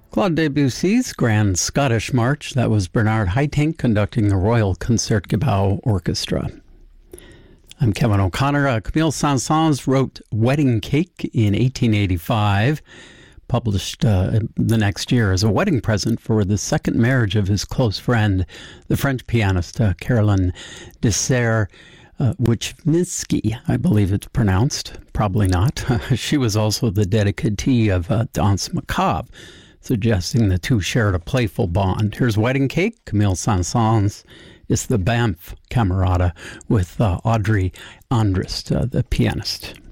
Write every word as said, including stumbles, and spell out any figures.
Claude Debussy's Grand Scottish March. That was Bernard Haitink conducting the Royal Concertgebouw Orchestra. I'm Kevin O'Connor. Uh, Camille Saint-Saëns wrote Wedding Cake in eighteen eighty-five, published uh, the next year as a wedding present for the second marriage of his close friend, the French pianist uh, Caroline Dessert uh, Wojcicki, I believe it's pronounced. Probably not. She was also the dedicatee of uh, Danse Macabre, suggesting the two shared a playful bond. Here's Wedding Cake. Camille Saint-Saëns is the Banff Camerata with uh, Audrey Andrist, uh, the pianist.